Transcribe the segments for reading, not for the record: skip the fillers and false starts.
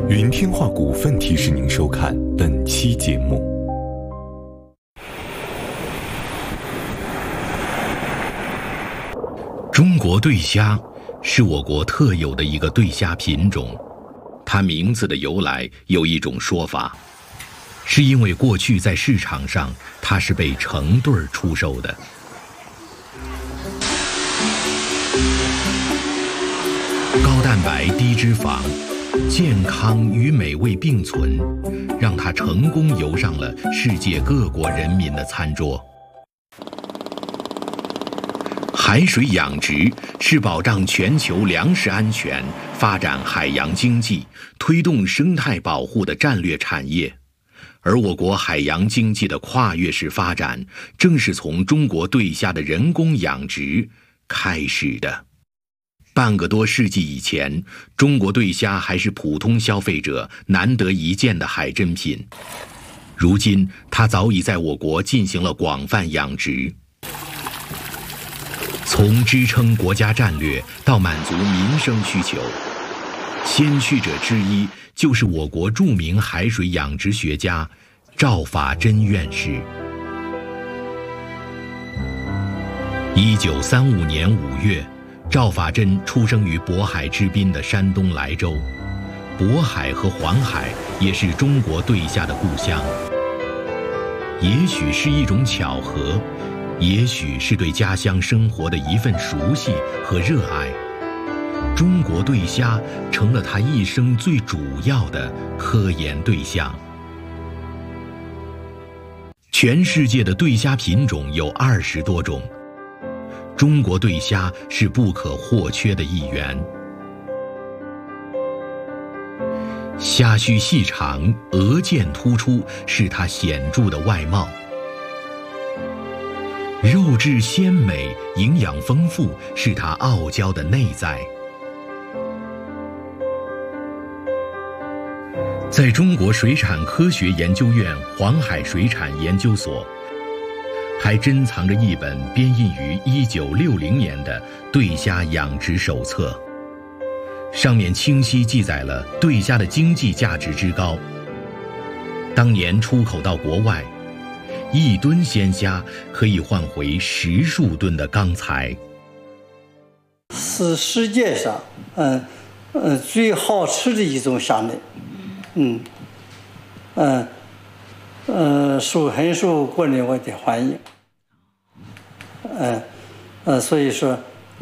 云天化股份提示您收看本期节目。 中国对虾是我国特有的一个对虾品种，它名字的由来有一种说法，是因为过去在市场上它是被成对出售的。高蛋白低脂肪，健康与美味并存，让它成功游上了世界各国人民的餐桌。海水养殖是保障全球粮食安全、发展海洋经济、推动生态保护的战略产业，而我国海洋经济的跨越式发展，正是从中国对虾的人工养殖开始的。半个多世纪以前，中国对虾还是普通消费者难得一见的海珍品，如今它早已在我国进行了广泛养殖。从支撑国家战略到满足民生需求，先驱者之一就是我国著名海水养殖学家赵法珍院士。1935年5月，赵法珍出生于渤海之滨的山东莱州。渤海和黄海也是中国对虾的故乡。也许是一种巧合，也许是对家乡生活的一份熟悉和热爱，中国对虾成了他一生最主要的科研对象。全世界的对虾品种有20多种，中国对虾是不可或缺的一员。虾须细长，额剑突出，是它显著的外貌。肉质鲜美，营养丰富，是它傲娇的内在。在中国水产科学研究院黄海水产研究所，还珍藏着一本编印于1960年的对虾养殖手册，上面清晰记载了对虾的经济价值之高。当年出口到国外，1吨鲜虾可以换回10数吨的钢材， 是世界上最好吃的一种虾类，很受国内外的欢迎，所以说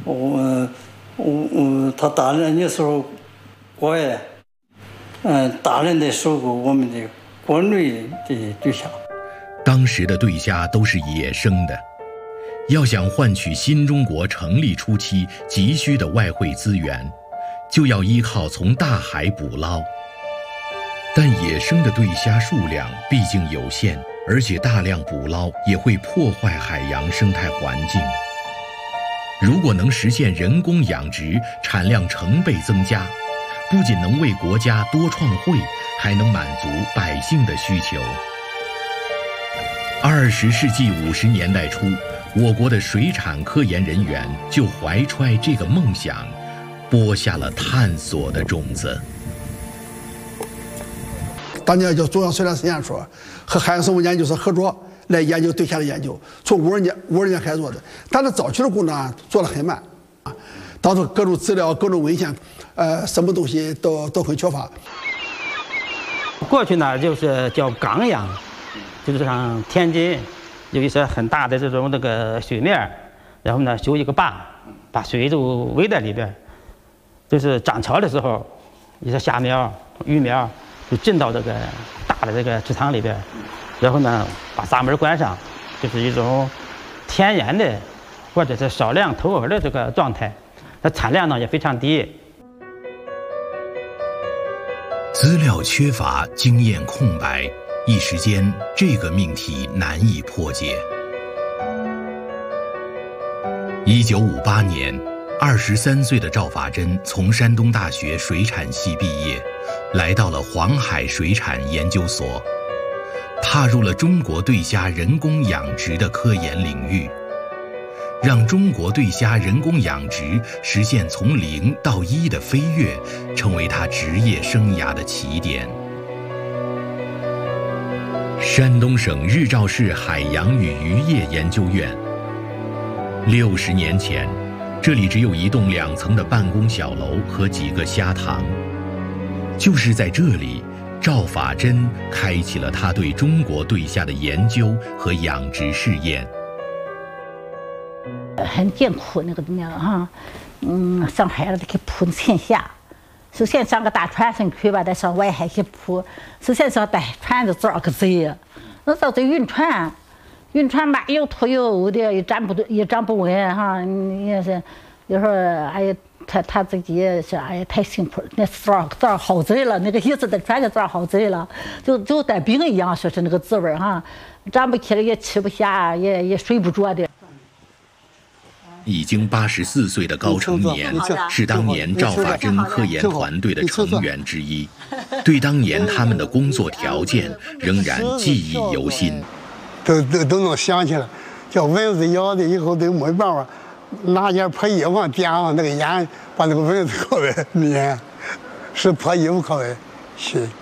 他大量那时候国外大量的收购我们的国内的对虾。 当时的对虾都是野生的，要想换取新中国成立初期急需的外汇资源，就要依靠从大海捕捞。但野生的对虾数量毕竟有限，而且大量捕捞也会破坏海洋生态环境。如果能实现人工养殖，产量成倍增加，不仅能为国家多创汇，还能满足百姓的需求。20世纪50年代初，我国的水产科研人员就怀揣这个梦想，播下了探索的种子。 当年叫中央水产实验所和海洋生物研究所合作来研究对虾的研究，从50年开始做的，但是早期的工作做得很慢，当初各种资料、各种文献，什么东西都很缺乏。 过去呢，就是叫港养，就是像天津有一些很大的这种水面，然后呢修一个坝，把水都围在里边，就是涨潮的时候，一些虾苗、鱼苗就进到这个大的这个池塘里边，然后呢把闸门关上，就是一种天然的或者是少量投饵的这个状态，它产量呢也非常低。 资料缺乏，经验空白，一时间这个命题难以破解。1958年，23岁的赵法珍从山东大学水产系毕业，来到了黄海水产研究所，踏入了中国对虾人工养殖的科研领域。 让中国对虾人工养殖实现从0到1的飞跃，成为他职业生涯的起点。山东省日照市海洋与渔业研究院。60年前，这里只有一栋2层的办公小楼和几个虾塘。就是在这里，赵法珍开启了他对中国对虾的研究和养殖试验。 很艰苦那个哈，上海了得去捕青虾。首先上个大船上去吧，再上外海去捕。首先上带船子造个贼，那造这晕船满油涂油的，也站不稳哈。你也是，有时候哎呀，他自己是哎呀太辛苦了，那造好贼了，那个意思在船上造好贼了，就带冰一样，说是那个滋味哈，站不起来也吃不下，也睡不着的。 已经84岁的高成年是当年赵法珍科研团队的成员之一，对当年他们的工作条件仍然记忆犹新。 都能想起来，叫蚊子咬的以后都没办法，拿件破衣服点上那个烟，把那个蚊子烤的灭，是破衣服烤的，是。